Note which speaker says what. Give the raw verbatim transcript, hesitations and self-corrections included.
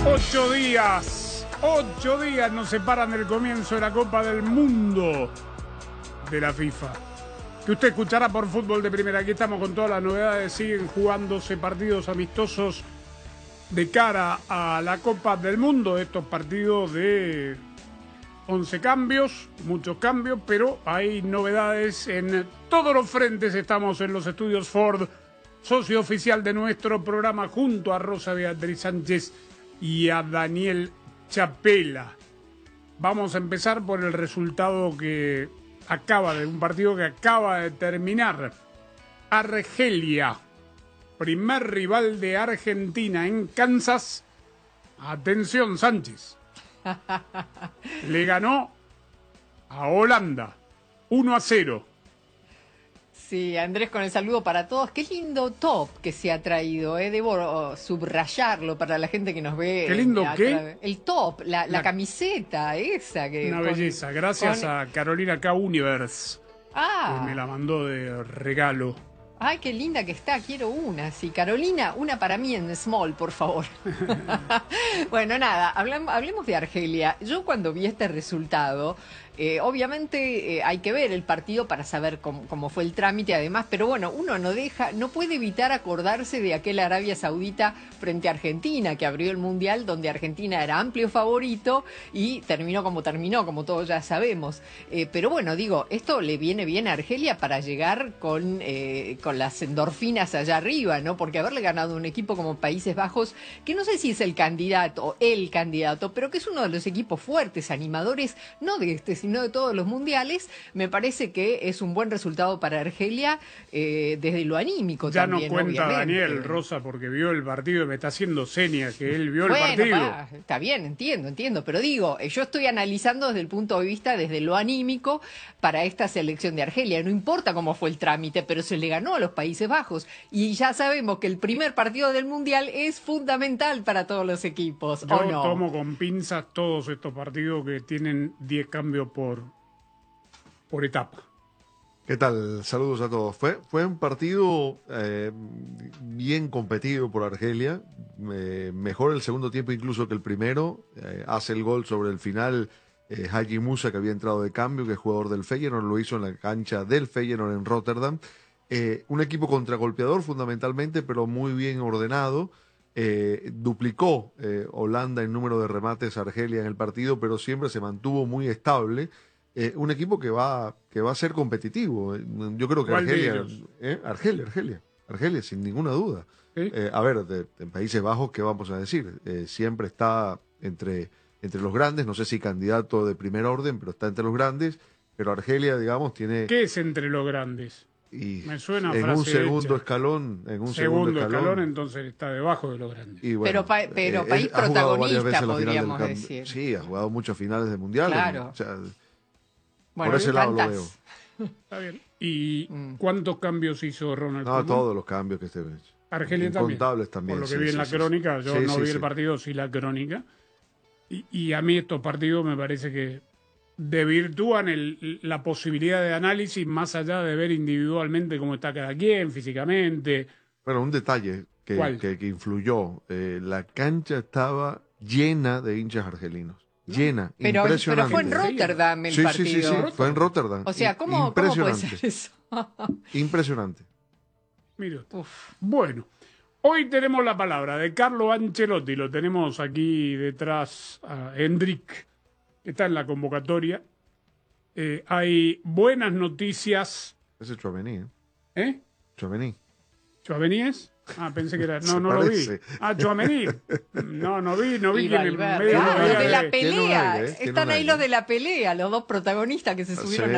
Speaker 1: Ocho días, ocho días nos separan del comienzo de la Copa del Mundo de la FIFA, que usted escuchará por Fútbol de Primera. Aquí estamos con todas las novedades. Siguen jugándose partidos amistosos de cara a la Copa del Mundo. Estos partidos de once cambios, muchos cambios, pero hay novedades en todos los frentes. Estamos en los estudios Ford, socio oficial de nuestro programa, junto a Rosa Beatriz Sánchez y a Daniel Chapela. Vamos a empezar por el resultado que acaba de un partido que acaba de terminar. Argelia, primer rival de Argentina en Kansas. Atención, Sánchez. Le ganó a Holanda uno a cero.
Speaker 2: Sí, Andrés, con el saludo para todos. Qué lindo top que se ha traído, ¿eh? Debo subrayarlo para la gente que nos ve.
Speaker 1: ¿Qué lindo
Speaker 2: eh,
Speaker 1: qué?
Speaker 2: El top, la, la,
Speaker 1: la
Speaker 2: camiseta esa. Que
Speaker 1: Una
Speaker 2: con,
Speaker 1: belleza. Gracias
Speaker 2: con...
Speaker 1: a Carolina K. Universe.
Speaker 2: Ah.
Speaker 1: Que me la mandó de regalo.
Speaker 2: Ay, qué linda que está, quiero una. Sí, Carolina, una para mí en small, por favor. Bueno, nada, hablamos, hablemos de Argelia. Yo cuando vi este resultado, eh, obviamente eh, hay que ver el partido para saber cómo, cómo fue el trámite, además, pero bueno, uno no deja, no puede evitar acordarse de aquel Arabia Saudita frente a Argentina, que abrió el Mundial, donde Argentina era amplio favorito y terminó como terminó, como todos ya sabemos. Eh, pero bueno, digo, esto le viene bien a Argelia para llegar con... Eh, con las endorfinas allá arriba, ¿no? Porque haberle ganado un equipo como Países Bajos, que no sé si es el candidato, el candidato, pero que es uno de los equipos fuertes, animadores, no de este, sino de todos los mundiales, me parece que es un buen resultado para Argelia, eh, desde lo anímico
Speaker 1: ya
Speaker 2: también,
Speaker 1: no cuenta
Speaker 2: obviamente.
Speaker 1: Daniel, Rosa, porque vio el partido y me está haciendo señas que él vio
Speaker 2: bueno,
Speaker 1: el partido.
Speaker 2: Pa, está bien, entiendo, entiendo, pero digo, yo estoy analizando desde el punto de vista, desde lo anímico, para esta selección de Argelia. No importa cómo fue el trámite, pero se le ganó a los Países Bajos. Y ya sabemos que el primer partido del Mundial es fundamental para todos los equipos,
Speaker 1: Yo
Speaker 2: ¿o no?
Speaker 1: tomo con pinzas todos estos partidos que tienen diez cambios por, por etapa.
Speaker 3: ¿Qué tal? Saludos a todos. Fue, fue un partido eh, bien competido por Argelia. Eh, mejor el segundo tiempo incluso que el primero. Eh, hace el gol sobre el final eh, Haji Musa, que había entrado de cambio, que es jugador del Feyenoord, lo hizo en la cancha del Feyenoord en Rotterdam. Eh, un equipo contragolpeador fundamentalmente, pero muy bien ordenado. Eh, duplicó eh, Holanda en número de remates a Argelia en el partido, pero siempre se mantuvo muy estable. Eh, un equipo que va, que va a ser competitivo. Yo creo que Argelia, eh, Argelia, Argelia, Argelia, sin ninguna duda. ¿Sí? Eh, a ver, de, de Países Bajos, ¿qué vamos a decir? Eh, siempre está entre, entre los grandes, no sé si candidato de primer orden, pero está entre los grandes. Pero Argelia, digamos, tiene...
Speaker 1: ¿Qué es entre los grandes?
Speaker 3: Y
Speaker 1: me suena
Speaker 3: en
Speaker 1: frase
Speaker 3: un segundo
Speaker 1: hecha.
Speaker 3: escalón, en un
Speaker 1: segundo,
Speaker 3: segundo escalón,
Speaker 1: escalón, entonces está debajo de los grandes.
Speaker 3: Y bueno,
Speaker 2: pero pa pero
Speaker 3: eh,
Speaker 2: país protagonista, podríamos
Speaker 3: del,
Speaker 2: decir.
Speaker 3: Sí, ha jugado muchas finales de mundial.
Speaker 2: Claro.
Speaker 3: O sea,
Speaker 2: bueno,
Speaker 3: por ese lado
Speaker 2: tantas.
Speaker 3: lo veo.
Speaker 1: Está bien. ¿Y
Speaker 2: mm.
Speaker 1: cuántos cambios hizo Ronald
Speaker 3: No,
Speaker 1: Koeman?
Speaker 3: todos los cambios que esté hecho.
Speaker 1: Argelia también.
Speaker 3: Incontables también.
Speaker 1: Por lo que
Speaker 3: sí,
Speaker 1: vi en
Speaker 3: sí,
Speaker 1: la
Speaker 3: sí,
Speaker 1: crónica, yo
Speaker 3: sí,
Speaker 1: no
Speaker 3: sí,
Speaker 1: vi
Speaker 3: sí.
Speaker 1: el partido, sí la crónica. Y, y a mí estos partidos me parece que desvirtúan el, la posibilidad de análisis más allá de ver individualmente cómo está cada quien, físicamente.
Speaker 3: Bueno, un detalle que, que, que influyó. Eh, la cancha estaba llena de hinchas argelinos. Llena,
Speaker 2: pero,
Speaker 3: impresionante.
Speaker 2: Pero fue en Rotterdam el
Speaker 3: sí,
Speaker 2: partido.
Speaker 3: Sí, sí, sí, fue en Rotterdam.
Speaker 2: O sea, ¿cómo, ¿cómo puede ser eso?
Speaker 1: Impresionante. Mira. Bueno, hoy tenemos la palabra de Carlo Ancelotti. Lo tenemos aquí detrás a Hendrik, que está en la convocatoria. Eh, hay buenas noticias.
Speaker 3: Ese es Chouameni, ¿eh?
Speaker 1: ¿Eh?
Speaker 3: Chouameni.
Speaker 1: ¿Chouameni es? Ah, pensé que era. No, no lo vi. Ah, Chouameni. No, no vi, no vi quién.
Speaker 2: Claro, de la pelea. Están ahí los de la pelea, los dos protagonistas que se subieron.